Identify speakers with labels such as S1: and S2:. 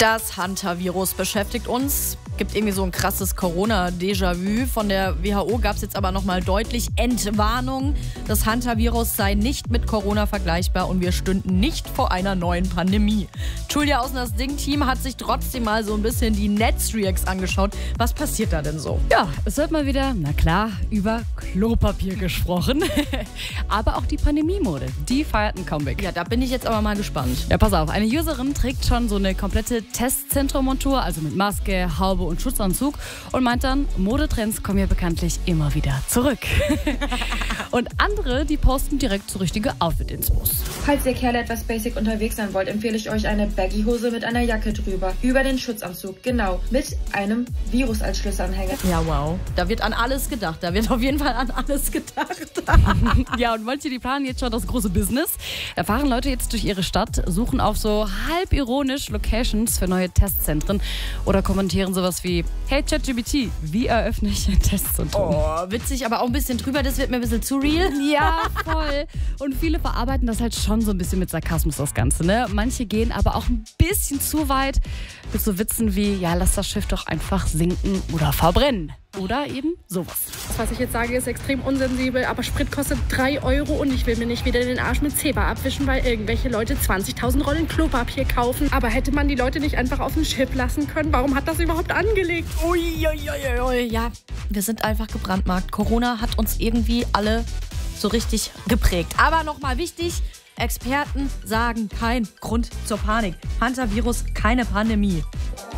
S1: Das Hantavirus beschäftigt uns. Gibt irgendwie so ein krasses Corona-Déjà-vu. Von der WHO gab es jetzt aber nochmal deutlich Entwarnung. Das Hantavirus sei nicht mit Corona vergleichbar und wir stünden nicht vor einer neuen Pandemie. Julia aus das Ding-Team hat sich trotzdem mal so ein bisschen die Netzreacts angeschaut. Was passiert da denn so?
S2: Ja, es wird mal wieder, na klar, über Klopapier gesprochen. Aber auch die Pandemiemode, die feiert ein Comeback.
S1: Ja, da bin ich jetzt aber mal gespannt.
S2: Ja, pass auf, eine Userin trägt schon so eine komplette Testzentrum-Montur, also mit Maske, Haube und Schutzanzug und meint dann, Modetrends kommen ja bekanntlich immer wieder zurück. Und andere, die posten direkt so richtige Outfit-Inspos.
S3: Falls ihr Kerle etwas basic unterwegs sein wollt, empfehle ich euch eine Baggy-Hose mit einer Jacke drüber. Über den Schutzanzug, genau. Mit einem Virus als Schlüsselanhänger.
S1: Ja, wow. Da wird an alles gedacht. Da wird auf jeden Fall an alles gedacht.
S2: Ja, und manche, die planen jetzt schon das große Business. Da fahren Leute jetzt durch ihre Stadt, suchen auf so halb ironisch Locations für neue Testzentren oder kommentieren sowas wie: Hey ChatGPT, wie eröffne ich ein Testzentrum?
S1: Oh, witzig, aber auch ein bisschen drüber. Das wird mir ein bisschen zu real.
S2: Ja, voll. Und viele verarbeiten das halt schon so ein bisschen mit Sarkasmus, das Ganze, ne? Manche gehen aber auch ein bisschen zu weit mit so Witzen wie: Ja, lass das Schiff doch einfach sinken oder verbrennen. Oder eben sowas.
S4: Das, was ich jetzt sage, ist extrem unsensibel, aber Sprit kostet 3 Euro und ich will mir nicht wieder den Arsch mit Zebra abwischen, weil irgendwelche Leute 20.000 Rollen Klopapier kaufen. Aber hätte man die Leute nicht einfach auf den Chip lassen können? Warum hat das überhaupt angelegt?
S1: Uiuiuiui. Ja, wir sind einfach gebrandmarkt. Corona hat uns irgendwie alle so richtig geprägt. Aber nochmal wichtig, Experten sagen kein Grund zur Panik. Hantavirus, keine Pandemie.